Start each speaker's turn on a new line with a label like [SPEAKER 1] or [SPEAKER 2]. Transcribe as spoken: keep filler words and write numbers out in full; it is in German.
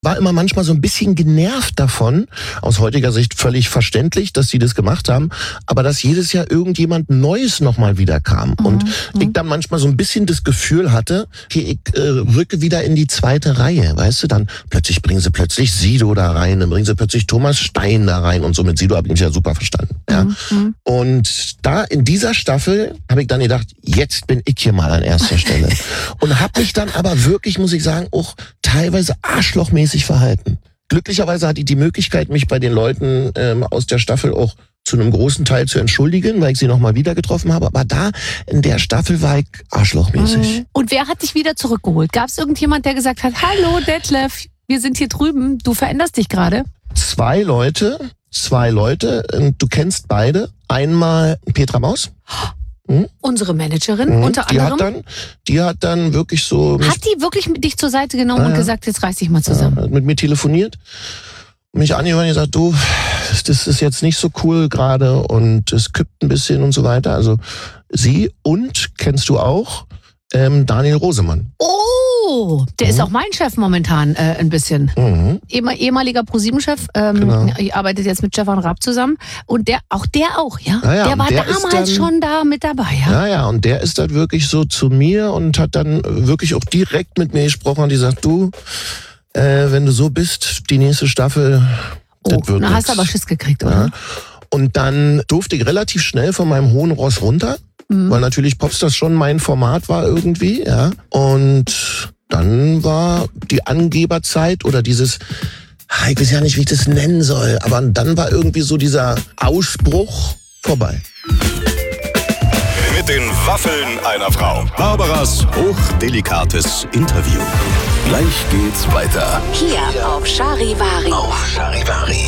[SPEAKER 1] war immer manchmal so ein bisschen genervt davon, aus heutiger Sicht völlig verständlich, dass sie das gemacht haben, aber dass jedes Jahr irgendjemand Neues nochmal wieder kam. Mhm. Und mhm. ich dann manchmal so ein bisschen das Gefühl hatte, okay, ich äh, rücke wieder in die zweite Reihe, weißt du, dann plötzlich bringen sie plötzlich Sido da rein, dann bringen sie plötzlich Thomas Stein da rein und so. Mit Sido habe ich mich ja super verstanden. Ja. Mhm. Und da in dieser Staffel habe ich dann gedacht, jetzt bin ich hier mal an erster Stelle. Und habe mich dann aber wirklich, muss ich sagen, auch teilweise arschlochmäßig verhalten. Glücklicherweise hatte ich die Möglichkeit, mich bei den Leuten ähm, aus der Staffel auch zu einem großen Teil zu entschuldigen, weil ich sie nochmal wieder getroffen habe. Aber da in der Staffel war ich arschlochmäßig.
[SPEAKER 2] Und wer hat dich wieder zurückgeholt? Gab es irgendjemand, der gesagt hat, hallo Detlef, wir sind hier drüben, du veränderst dich gerade?
[SPEAKER 1] Zwei Leute, zwei Leute, du kennst beide. Einmal Petra Maus.
[SPEAKER 2] Hm? Unsere Managerin hm. unter
[SPEAKER 1] die
[SPEAKER 2] anderem.
[SPEAKER 1] Hat dann, die hat dann wirklich so...
[SPEAKER 2] Hat die wirklich mit dich zur Seite genommen ah, und gesagt, jetzt reiß dich mal zusammen?
[SPEAKER 1] Ja, hat mit mir telefoniert, mich angehört und gesagt, du, das ist jetzt nicht so cool gerade und es kippt ein bisschen und so weiter. Also sie und, kennst du auch, ähm, Daniel Rosemann.
[SPEAKER 2] Oh, der mhm. ist auch mein Chef momentan äh, ein bisschen. Mhm. Ehem- ehemaliger ProSieben-Chef, ähm, genau. arbeitet jetzt mit Stefan Raab zusammen. Und der, auch der auch, ja?
[SPEAKER 1] ja, ja
[SPEAKER 2] der war
[SPEAKER 1] der
[SPEAKER 2] damals
[SPEAKER 1] dann,
[SPEAKER 2] schon da mit dabei, ja?
[SPEAKER 1] Ja, ja, und der ist dann wirklich so zu mir und hat dann wirklich auch direkt mit mir gesprochen und die sagt, du, äh, wenn du so bist, die nächste Staffel,
[SPEAKER 2] oh,
[SPEAKER 1] das wird
[SPEAKER 2] da hast du aber Schiss gekriegt, oder?
[SPEAKER 1] Ja. Und dann durfte ich relativ schnell von meinem hohen Ross runter, mhm. weil natürlich Popstars schon mein Format war irgendwie, ja. Und dann war die Angeberzeit oder dieses, ich weiß ja nicht, wie ich das nennen soll, aber dann war irgendwie so dieser Ausbruch vorbei.
[SPEAKER 3] Mit den Waffeln einer Frau. Barbaras hochdelikates Interview. Gleich geht's weiter.
[SPEAKER 4] Hier auf Charivari.
[SPEAKER 3] Auf Charivari.